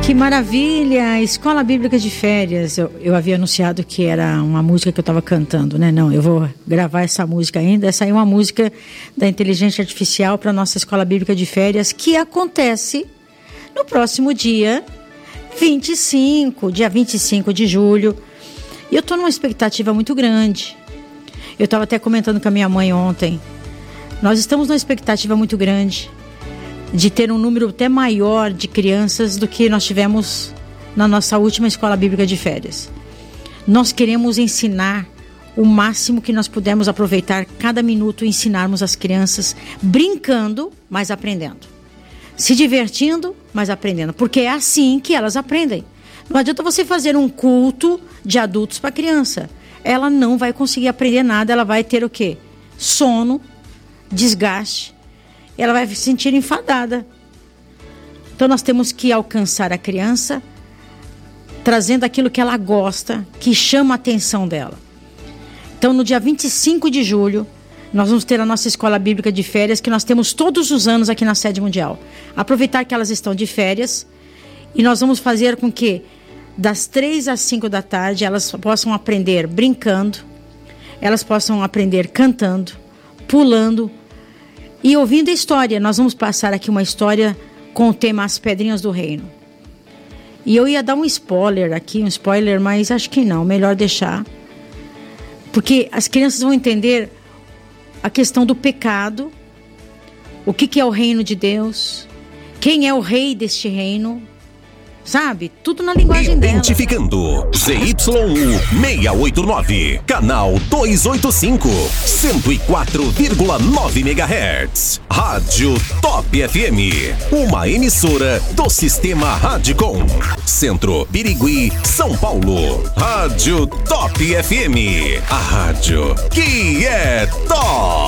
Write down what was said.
Que maravilha! Escola Bíblica de Férias. Eu havia anunciado que era uma música que eu estava cantando, né? Não, eu vou gravar essa música ainda. Essa aí é uma música da inteligência artificial para a nossa Escola Bíblica de Férias, que acontece no próximo dia 25 de julho. E eu estou numa expectativa muito grande. Eu estava até comentando com a minha mãe ontem. Nós estamos numa expectativa muito grande de ter um número até maior de crianças do que nós tivemos na nossa última Escola Bíblica de Férias. Nós queremos ensinar o máximo que nós pudermos, aproveitar cada minuto e ensinarmos as crianças brincando, mas aprendendo. Se divertindo, mas aprendendo. Porque é assim que elas aprendem. Não adianta você fazer um culto de adultos para criança. Ela não vai conseguir aprender nada, ela vai ter o quê? Sono, desgaste. Ela vai se sentir enfadada. Então nós temos que alcançar a criança trazendo aquilo que ela gosta, que chama a atenção dela. Então no dia 25 de julho, nós vamos ter a nossa Escola Bíblica de Férias, que nós temos todos os anos aqui na Sede Mundial. Aproveitar que elas estão de férias e nós vamos fazer com que das 3 às 5 da tarde elas possam aprender brincando, elas possam aprender cantando, pulando, e ouvindo a história. Nós vamos passar aqui uma história com o tema As Pedrinhas do Reino. E eu ia dar um spoiler aqui, mas acho que não, melhor deixar. Porque as crianças vão entender a questão do pecado, o que é o reino de Deus, quem é o rei deste reino, sabe? Tudo na linguagem dela. Identificando ZYU 689, canal 285, 104,9 MHz. Rádio Top FM, uma emissora do Sistema Radicom. Centro, Birigui, São Paulo. Rádio Top FM, a rádio que é top.